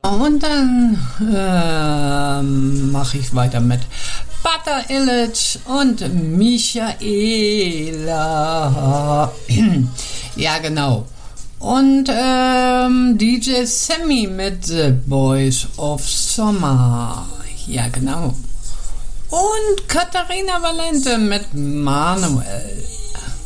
Und dann mache ich weiter mit Butter Illich und Michaela. Ja, genau. Und DJ Sammy mit The Boys of Summer. Ja, genau. Und Katharina Valente mit Manuel.